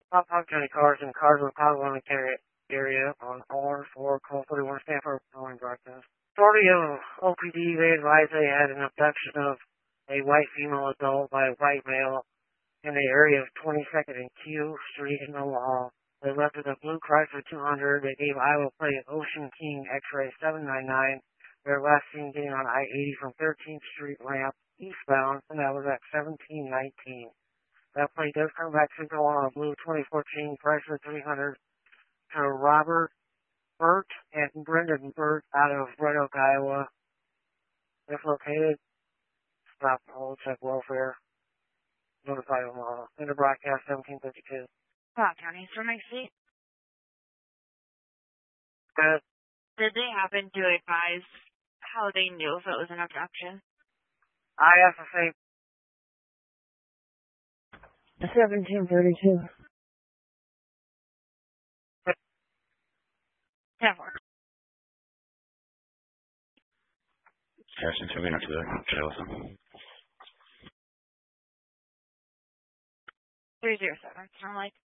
Pop County cars and cars with Potawatomi area on R4, call 41 Stanford calling broadcast. Authority of OPD, they advised they had an abduction of a white female adult by a white male in the area of 22nd and Q Street in Omaha. They left with a blue Chrysler 200. They gave Iowa plate Ocean King X-ray 799. Their last seen getting on I-80 from 13th Street ramp eastbound, and that was at 1719. That plate does come back to go on a blue 2014 Chrysler 300 to Robert Burt and Brendan Burt out of Red Oak, Iowa. If located, stop, hold, check welfare, notify Omaha. Into broadcast 1752. Pop County, so next seat. Good. Did they happen to advise how they knew if it was an abduction? I have to say 1732. 10-4. Harrison, so we know to the Charleston. 307, sound like.